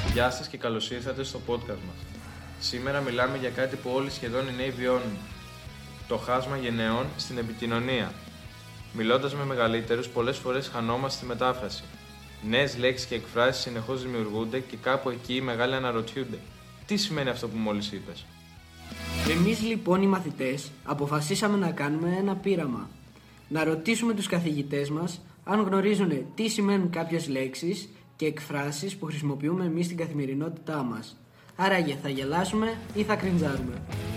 Γεια σας και καλώς ήρθατε στο podcast μας. Σήμερα μιλάμε για κάτι που όλοι σχεδόν οι νέοι βιώνουν. Το χάσμα γενναιών στην επικοινωνία. Μιλώντας με μεγαλύτερους, πολλές φορές χανόμαστε στη μετάφραση. Νέες λέξεις και εκφράσεις συνεχώς δημιουργούνται και κάπου εκεί οι μεγάλοι αναρωτιούνται. Τι σημαίνει αυτό που μόλις είπες? Εμείς λοιπόν οι μαθητές αποφασίσαμε να κάνουμε ένα πείραμα. Να ρωτήσουμε τους καθηγητές μας αν γνωρίζουν τι σημαίνουν κάποιες λέξεις και εκφράσεις που χρησιμοποιούμε εμείς στην καθημερινότητά μας. Άραγε θα γελάσουμε ή θα κριντζάρουμε?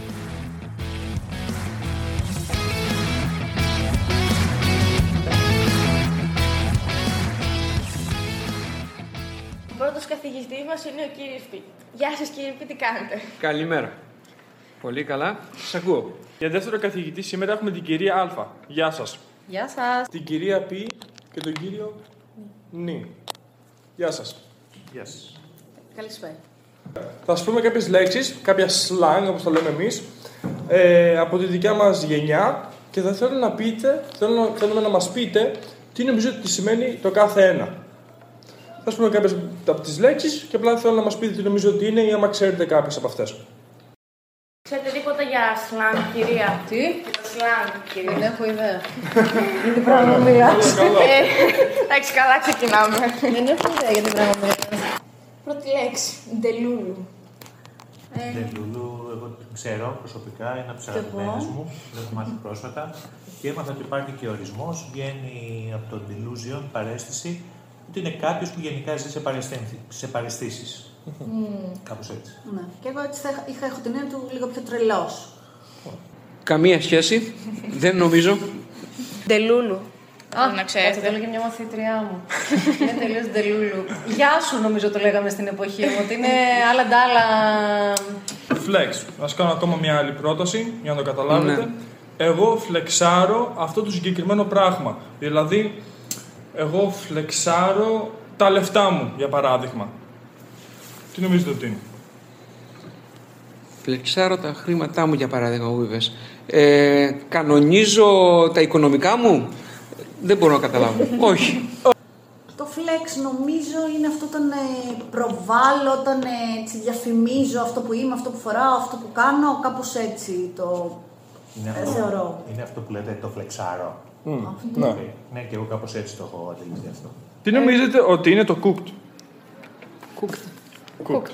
Ο πρώτος καθηγητής μας είναι ο κύριος Π. Γεια σας κύριε Π, τι κάνετε? Καλημέρα. Πολύ καλά. Σας ακούω. Για δεύτερο καθηγητή σήμερα έχουμε την κυρία Α. Γεια σας. Γεια σας. Την κυρία Π και τον κύριο Νι. Γεια σας. Γεια σας. Καλησπέρα. Θα σας πούμε κάποιες λέξεις, κάποια slang όπως το λέμε εμείς, από τη δικιά μας γενιά και θα θέλω να πείτε, θέλουμε να μας πείτε τι νομίζετε ότι σημαίνει το κάθε ένα. Θα σας πούμε κάποιες από τις λέξεις και απλά θέλω να μας πείτε τι νομίζετε ότι είναι ή άμα ξέρετε κάποιες από αυτές. Ξέρετε τίποτα για slang, κυρία? Τι? Για το slang, κυρία? Δεν έχω ιδέα. Για την πράγμα μιλάς. Εντάξει, καλά ξεκινάμε. Δεν έχω ιδέα για την πράγμα μιλάς. Πρώτη λέξη, ντελούλου. Λουλού, εγώ την ξέρω προσωπικά, είναι από τις αγαπημένες μου, το έχω μάθει πρόσφατα και έμαθα ότι υπάρχει και ορισμός, βγαίνει από το delusion, παρέστηση, ότι είναι κάποιος που γενικά ζει σε παραισθήσεις. Κάπως έτσι. Ναι. Και εγώ έτσι έχω την έννοια του λίγο πιο τρελός. Καμία σχέση. Δεν νομίζω. Ντελούλου. Να ξέρετε. Το έλεγε μια μαθήτριά μου. Είναι τελείως ντελούλου. Γεια σου νομίζω το λέγαμε στην εποχή μου, ότι είναι άλλα ντάλα. Flex. Να σας κάνω ακόμα μια άλλη πρόταση για να το καταλάβετε. Ναι. Εγώ φλεξάρω αυτό το συγκεκριμένο πράγμα. Δηλαδή, εγώ φλεξάρω τα λεφτά μου, για παράδειγμα. Τι νομίζετε ότι είναι? Φλεξάρω τα χρήματά μου, για παράδειγμα, που είπες. Κανονίζω τα οικονομικά μου. Δεν μπορώ να καταλάβω. Όχι. Το flex νομίζω είναι αυτό όταν προβάλλω, όταν έτσι, διαφημίζω αυτό που είμαι, αυτό που φοράω, αυτό που κάνω, κάπως έτσι το θεωρώ. Είναι αυτό που λέτε το φλεξάρω. Ναι. Ναι, και εγώ κάπως έτσι το έχω αντιληφθεί αυτό. Τι νομίζετε ότι είναι το cooked? Cooked.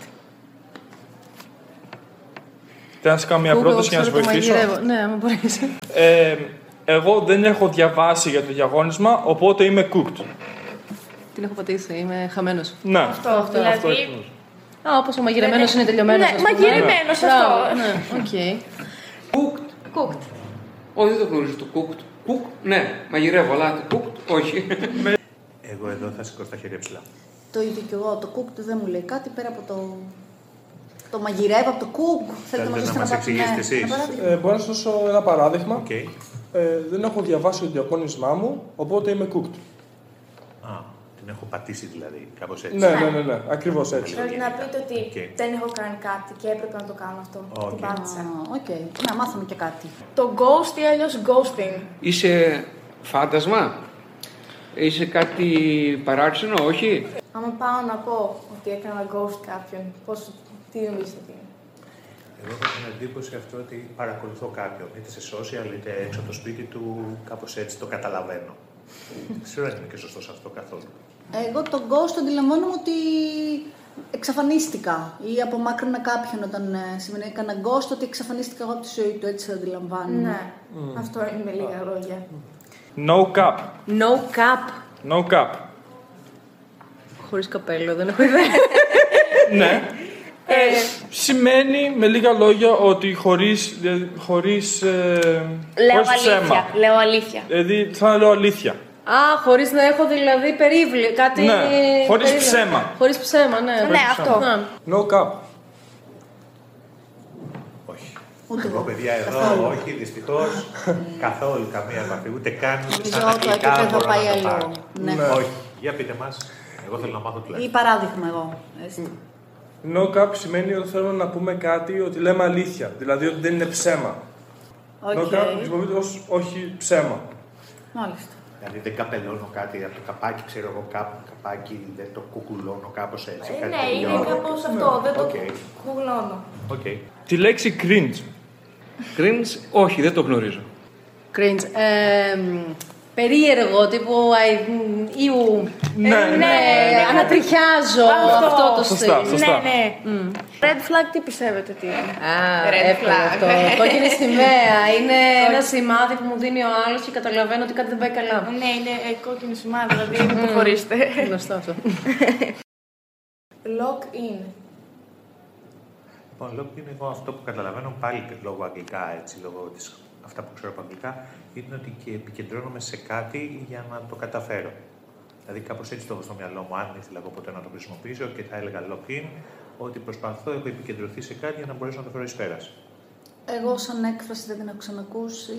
Θέλω να σας κάνω μια πρόταση για να σας βοηθήσω. Ναι, άμα μπορείς. Εγώ δεν έχω διαβάσει για το διαγώνισμα, οπότε είμαι cooked. Την έχω πατήσει, είμαι χαμένος. Ναι. Αυτό δηλαδή. Όπως ο μαγειρεμένος είναι τελειωμένος. Ναι, μαγειρεμένος αυτό. Ναι, οκ. Cooked. Όχι, δεν το γνωρίζω το cooked. Cook, ναι, μαγειρεύω, αλλά το cooked, όχι. Εγώ εδώ θα σηκώσω τα χέρια ψηλά. Το ίδιο κι εγώ. Το cooked δεν μου λέει κάτι πέρα από το. Το μαγειρεύω από το cook. Θέλετε να μας εξηγήσετε εσείς? Μπορώ να σας δώσω ένα παράδειγμα. Okay. Δεν έχω διαβάσει το διαγώνισμά μου, οπότε είμαι cooked. Α, την έχω πατήσει δηλαδή, κάπως έτσι. Ναι, ακριβώς έτσι. Πρέπει να πείτε ότι Okay. δεν έχω κάνει κάτι και έπρεπε να το κάνω αυτό. Okay. Την πάτησα. Οκ. Να μάθαμε και κάτι. Το ghost ή αλλιώς ghosting. Είσαι φάντασμα? Είσαι κάτι παράξενο, όχι? Άμα πάω να πω ότι έκανα ghost κάποιον, τι νομίζετε ότι είναι? Εγώ έχω την εντύπωση αυτό ότι παρακολουθώ κάποιον, είτε σε social είτε έξω από το σπίτι του, κάπως έτσι το καταλαβαίνω. Δεν ξέρω αν είναι και σωστός αυτό καθόλου. Εγώ τον ghost αντιλαμβάνομαι ότι εξαφανίστηκα ή απομάκρυνα κάποιον όταν σημαίνει έκανα ghost, ότι εξαφανίστηκα εγώ από τη ζωή του, έτσι το αντιλαμβάνομαι. Ναι, αυτό είναι με λίγα λόγια. No cap. No cap. No cap. Χωρίς καπέλο, δεν έχω ιδέα. Ναι. Σημαίνει με λίγα λόγια ότι χωρίς ψέμα. Λέω αλήθεια. Δηλαδή θα λέω αλήθεια. Χωρίς να έχω δηλαδή περίβλημα, κάτι. Ναι, χωρίς ψέμα. Χωρίς ψέμα, ναι. Ναι, αυτό. No cap. Όχι. Ούτε Εγώ, εγώ. παιδιά, εδώ όχι, δυστυχώς. Καθόλου καμία επαφή. Ούτε καν ούτε σαν Νομίζω το αγγλικά επίπεδο μπορώ πάει να το αλλού. πάρω. Ναι. Όχι. Για πείτε μας. Εγώ θέλω να μάθω Ή τουλάχιστον. παράδειγμα εγώ. Έτσι. No cap σημαίνει ότι θέλω να πούμε κάτι, ότι λέμε αλήθεια. Δηλαδή ότι δεν είναι ψέμα. No cap χρησιμοποιείται ως όχι ψέμα. Μάλιστα. Δηλαδή δεν καπελώνω κάτι από το καπάκι, ξέρω εγώ, καπάκι, δεν το κουκουλώνω κάπως έτσι. Ναι, είναι κάπως αυτό, δεν το κουκουλώνω. Τη λέξη cringe. Cringe, όχι, δεν το γνωρίζω. Cringe. Περίεργο, τύπου ανατριχιάζω αυτό το στυλ. Σωστά. Ναι. Red flag, τι πιστεύετε ότι είναι? Red flag. Το κόκκινη σημαία. Είναι ένα σημάδι που μου δίνει ο άλλος και καταλαβαίνω ότι κάτι δεν πάει καλά. Ναι, είναι κόκκινο σημάδι, δηλαδή μην προχωρήσετε. Γνωστό αυτό. Lock in. Λοιπόν, lock in, εγώ αυτό που καταλαβαίνω πάλι λόγω αγγλικά, έτσι, λόγω της αυτά που ξέρω από αγγλικά, είναι ότι και επικεντρώνομαι σε κάτι για να το καταφέρω. Δηλαδή, κάπως έτσι το έχω στο μυαλό μου, αν ήθελα εγώ ποτέ να το χρησιμοποιήσω και θα έλεγα lock-in, ότι προσπαθώ, έχω επικεντρωθεί σε κάτι για να μπορέσω να το φέρω εις πέρας. Εγώ, σαν έκφραση, δεν την έχω ξανακούσει.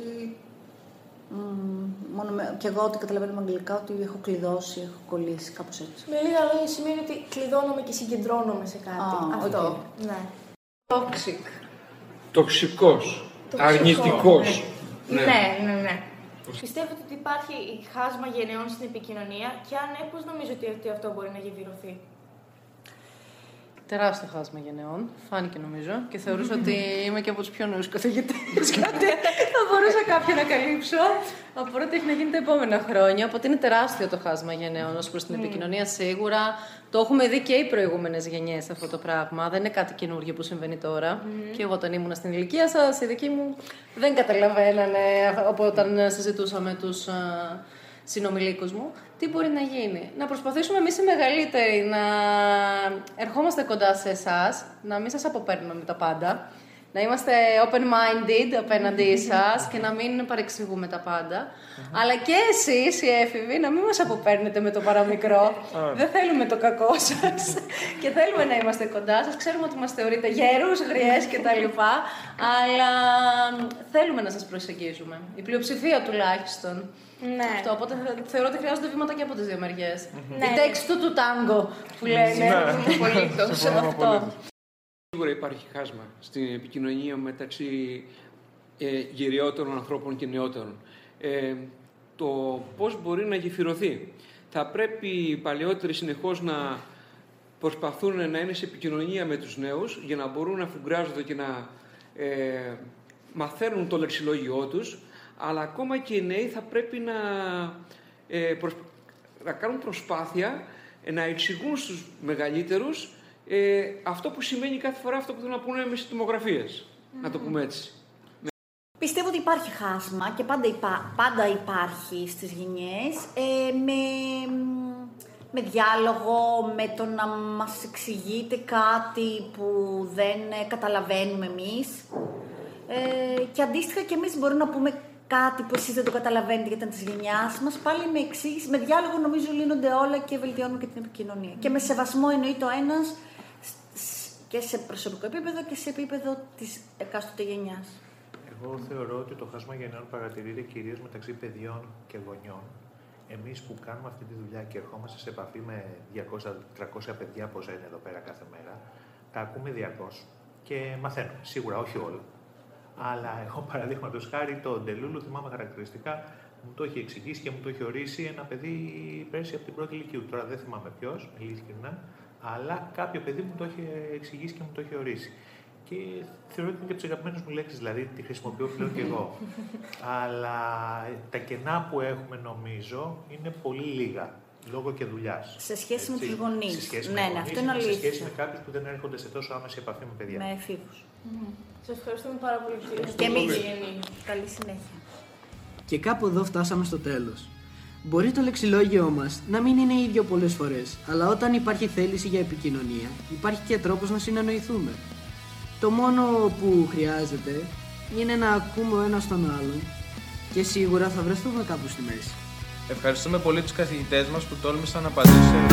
Και εγώ ότι καταλαβαίνω με αγγλικά ότι έχω κλειδώσει, έχω κολλήσει, κάπως έτσι. Με λίγα λόγια σημαίνει ότι κλειδώνομαι και συγκεντρώνομαι σε κάτι. Αυτό. Ναι. Toxic. Τοξικός. Αρνητικός. Ναι. Πιστεύετε ότι υπάρχει χάσμα γενεών στην επικοινωνία και αν ναι, πώς νομίζετε ότι αυτό μπορεί να γεφυρωθεί? Τεράστιο χάσμα γενεών, φάνηκε νομίζω, και θεωρούσα ότι είμαι και από τους πιο νέους καθηγητές. Κάτι θα μπορούσα κάποια να καλύψω. Απορώ τι έχει να γίνει τα επόμενα χρόνια. Οπότε είναι τεράστιο το χάσμα γενεών ως προς την επικοινωνία σίγουρα. Το έχουμε δει και οι προηγούμενες γενιές αυτό το πράγμα. Δεν είναι κάτι καινούργιο που συμβαίνει τώρα. Και εγώ όταν ήμουν στην ηλικία σας, οι δικοί μου δεν καταλαβαίνανε από όταν συζητούσαμε τους συνομιλίκους μου, τι μπορεί να γίνει. Να προσπαθήσουμε εμείς οι μεγαλύτεροι να ερχόμαστε κοντά σε εσάς, να μην σας αποπαίρνουμε με τα πάντα, να είμαστε open-minded απέναντί σας και να μην παρεξηγούμε τα πάντα. Αλλά και εσείς, οι έφηβοι, να μην μας αποπαίρνετε με το παραμικρό. Δεν θέλουμε το κακό σας και θέλουμε να είμαστε κοντά σας. Ξέρουμε ότι μας θεωρείτε γέρους, γριές κτλ. Αλλά θέλουμε να σας προσεγγίζουμε. Η πλειοψηφία τουλάχιστον. Ναι. Αυτό, οπότε θεωρώ ότι χρειάζονται βήματα και από τις δύο μεριές. Η τέξη του τάγκο που λένε. Απολύτως αυτό. Σίγουρα υπάρχει χάσμα στην επικοινωνία μεταξύ γυριότερων ανθρώπων και νεότερων. Το πώς μπορεί να γεφυρωθεί. Θα πρέπει οι παλαιότεροι συνεχώς να προσπαθούν να είναι σε επικοινωνία με τους νέους για να μπορούν να φουγκράζονται και να μαθαίνουν το λεξιλόγιό τους, αλλά ακόμα και οι νέοι θα πρέπει να κάνουν προσπάθεια να εξηγούν στους μεγαλύτερους αυτό που σημαίνει κάθε φορά αυτό που θέλουν να πούνε με τιμογραφίες. Να το πούμε έτσι. Πιστεύω ότι υπάρχει χάσμα και πάντα υπάρχει στις γενιές με διάλογο, με το να μας εξηγείτε κάτι που δεν καταλαβαίνουμε εμείς και αντίστοιχα και εμείς μπορούμε να πούμε κάτι που εσείς δεν το καταλαβαίνετε γιατί ήταν της γενιάς μας, πάλι με εξήγηση, με διάλογο νομίζω λύνονται όλα και βελτιώνουμε και την επικοινωνία. Και με σεβασμό εννοείται ο ένας και σε προσωπικό επίπεδο και σε επίπεδο της εκάστοτε γενιάς. Εγώ θεωρώ ότι το χάσμα γενναιών παρατηρείται κυρίως μεταξύ παιδιών και γονιών. Εμείς που κάνουμε αυτή τη δουλειά και ερχόμαστε σε επαφή με 200-300 παιδιά που είναι εδώ πέρα κάθε μέρα, τα ακούμε διαρκώς και μαθαίνουμε. Σίγουρα όχι όλα. Αλλά εγώ παραδείγματος χάρη το Ντελούλου θυμάμαι χαρακτηριστικά, μου το έχει εξηγήσει και μου το έχει ορίσει ένα παιδί πέρσι από την πρώτη ηλικίου. Τώρα δεν θυμάμαι ποιος, ειλικρινά, αλλά κάποιο παιδί μου το έχει εξηγήσει και μου το έχει ορίσει. Και θεωρώ ότι είναι και από τις αγαπημένες μου λέξεις, δηλαδή τη χρησιμοποιώ πλέον και εγώ. Αλλά τα κενά που έχουμε νομίζω είναι πολύ λίγα, λόγω και δουλειάς. Σε σχέση με τους γονείς. Ναι, αυτό είναι αλήθεια. Σε σχέση με κάποιους που δεν έρχονται σε τόσο άμεση επαφή με παιδιά. Με εφήβους. Σας ευχαριστούμε πάρα πολύ. Και εμείς. Καλή συνέχεια. Και κάπου εδώ φτάσαμε στο τέλος. Μπορεί το λεξιλόγιό μας να μην είναι ίδιο πολλές φορές, αλλά όταν υπάρχει θέληση για επικοινωνία, υπάρχει και τρόπος να συνεννοηθούμε. Το μόνο που χρειάζεται είναι να ακούμε ο ένας τον άλλον και σίγουρα θα βρεθούμε κάπου στη μέση. Ευχαριστούμε πολύ τους καθηγητές μας που τόλμησαν να απαντήσουν